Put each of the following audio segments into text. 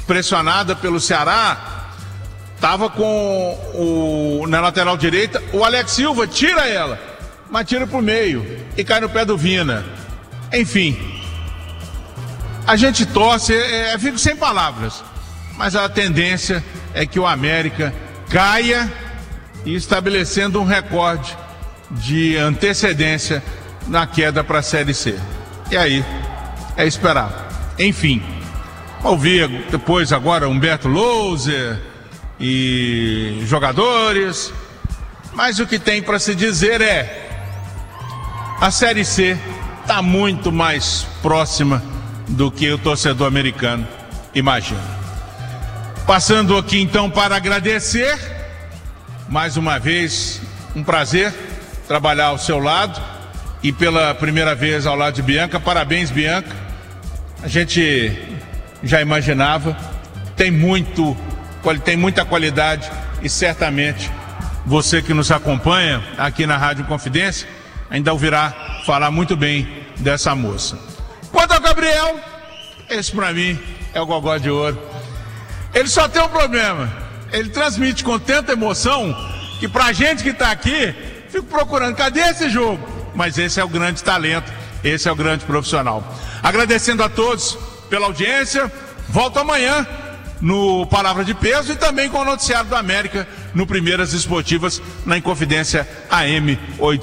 pressionada pelo Ceará, estava na lateral direita, o Alex Silva tira ela, mas tira pro meio e cai no pé do Vina. Enfim, a gente torce, fico sem palavras, mas a tendência é que o América caia e estabelecendo um recorde de antecedência na queda para a Série C. E aí, é esperar. Enfim, ouvir depois agora Humberto Louser e jogadores, mas o que tem para se dizer é: a Série C está muito mais próxima do que o torcedor americano imagina. Passando aqui então para agradecer, mais uma vez, um prazer trabalhar ao seu lado e pela primeira vez ao lado de Bianca. Parabéns, Bianca. A gente já imaginava, tem muita qualidade e certamente você que nos acompanha aqui na Rádio Confidência ainda ouvirá falar muito bem dessa moça. Quanto ao Gabriel, esse pra mim é o gogó de ouro. Ele só tem um problema: ele transmite com tanta emoção que pra gente que tá aqui, fico procurando, cadê esse jogo? Mas esse é o grande talento, esse é o grande profissional. Agradecendo a todos pela audiência, volto amanhã no Palavra de Peso e também com o noticiário do América no Primeiras Esportivas na Inconfidência AM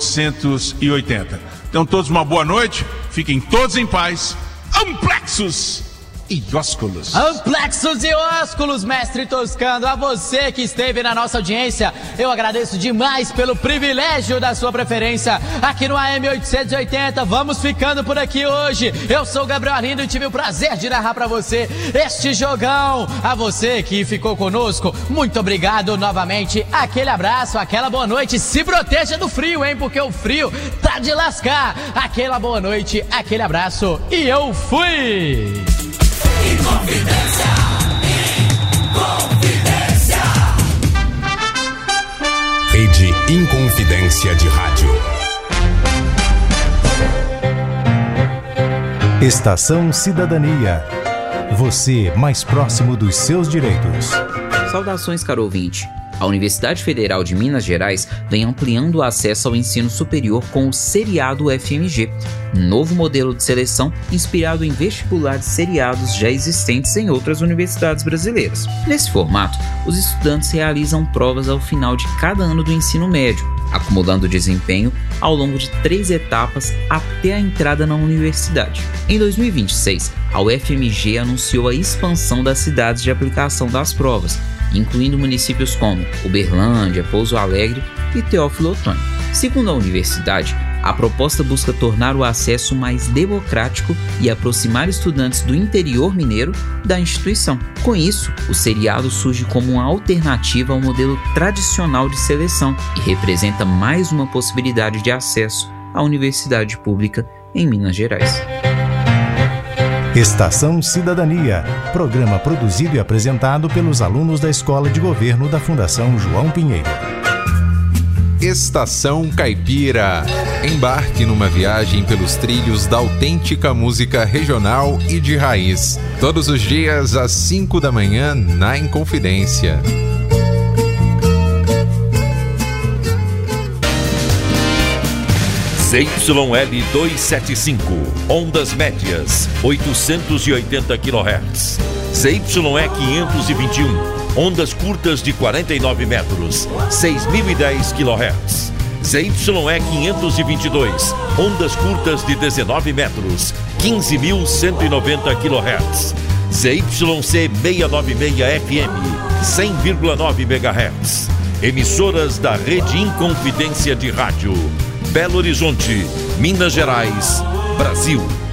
880. Então todos uma boa noite, fiquem todos em paz. Amplexus e ósculos. Amplexus e ósculos, mestre Toscano. A você que esteve na nossa audiência, eu agradeço demais pelo privilégio da sua preferência aqui no AM 880. Vamos ficando por aqui hoje. Eu sou o Gabriel Arlindo e tive o prazer de narrar pra você este jogão. A você que ficou conosco, muito obrigado novamente. Aquele abraço, aquela boa noite. Se proteja do frio, hein, porque o frio tá de lascar. Aquela boa noite, aquele abraço e eu fui! Inconfidência, Inconfidência. Rede Inconfidência de Rádio. Estação Cidadania. Você mais próximo dos seus direitos. Saudações, caro ouvinte. A Universidade Federal de Minas Gerais vem ampliando o acesso ao ensino superior com o Seriado FMG, novo modelo de seleção inspirado em vestibulares seriados já existentes em outras universidades brasileiras. Nesse formato, os estudantes realizam provas ao final de cada ano do ensino médio, acumulando desempenho ao longo de 3 etapas até a entrada na universidade. Em 2026, a UFMG anunciou a expansão das cidades de aplicação das provas, incluindo municípios como Uberlândia, Pouso Alegre e Teófilo Otoni. Segundo a universidade, a proposta busca tornar o acesso mais democrático e aproximar estudantes do interior mineiro da instituição. Com isso, o seriado surge como uma alternativa ao modelo tradicional de seleção e representa mais uma possibilidade de acesso à universidade pública em Minas Gerais. Estação Cidadania, programa produzido e apresentado pelos alunos da Escola de Governo da Fundação João Pinheiro. Estação Caipira. Embarque numa viagem pelos trilhos da autêntica música regional e de raiz. Todos os dias às 5 da manhã na Inconfidência. ZYL 275, ondas médias, 880 kHz. ZYE 521, ondas curtas de 49 metros, 6.010 kHz. ZYE 522, ondas curtas de 19 metros, 15.190 kHz. ZYC 696 FM, 100,9 MHz. Emissoras da Rede Inconfidência de Rádio. Belo Horizonte, Minas Gerais, Brasil.